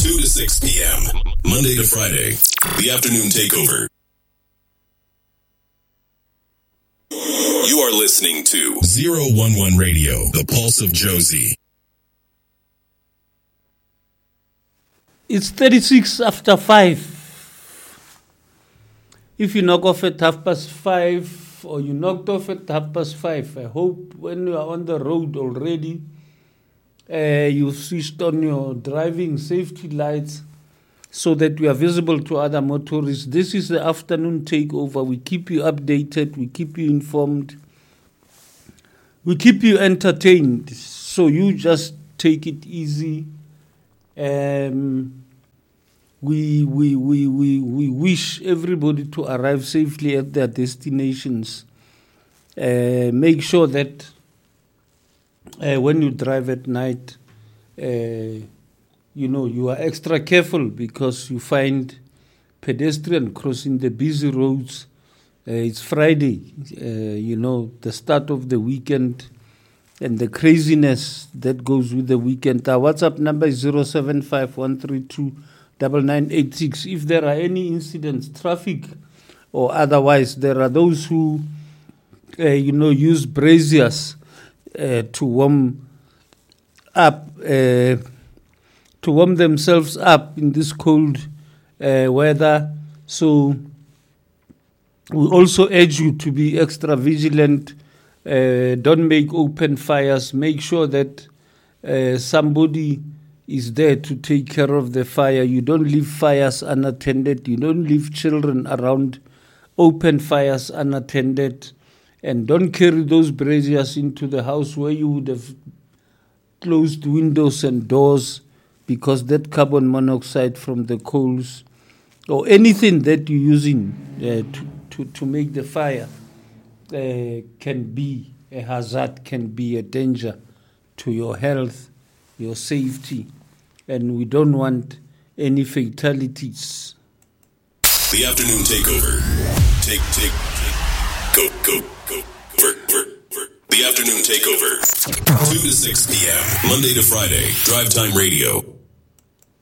2 to 6 p.m. Monday to Friday. The Afternoon Takeover. You are listening to 011 Radio, the Pulse of Josie. It's 36 after 5. If you knock off at 5:30 or you knocked off at 5:30, I hope when you are on the road already, you've switched on your driving safety lights so that you are visible to other motorists. This is the Afternoon Takeover. We keep you updated, we keep you informed, we keep you entertained. So you just take it easy. We wish everybody to arrive safely at their destinations. Make sure that when you drive at night, you are extra careful because you find pedestrian crossing the busy roads. It's Friday, the start of the weekend and the craziness that goes with the weekend. Our WhatsApp number is 075-132-9986. If there are any incidents, traffic or otherwise, there are those who, use braziers to warm up, to warm themselves up in this cold weather. So we also urge you to be extra vigilant. Don't make open fires. Make sure that somebody is there to take care of the fire. You don't leave fires unattended. You don't leave children around open fires unattended. And don't carry those braziers into the house where you would have closed windows and doors, because that carbon monoxide from the coals or anything that you're using to make the fire can be a hazard, can be a danger to your health, your safety, and we don't want any fatalities. The Afternoon Takeover. Go. The Afternoon Takeover. 2 to 6 p.m. Monday to Friday. Drive Time Radio.